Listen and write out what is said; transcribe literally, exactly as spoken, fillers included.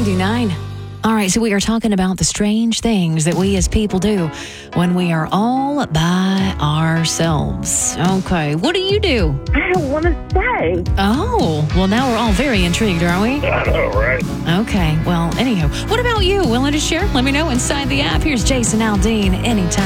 ninety-nine. All right, so we are talking about the strange things that we as people do when we are all by ourselves. Okay, what do you do? I don't want to say. Oh, well, now we're all very intrigued, are we? I know, right? Okay, well, anyhow, what about you? Willing to share? Let me know inside the app. Here's Jason Aldean anytime.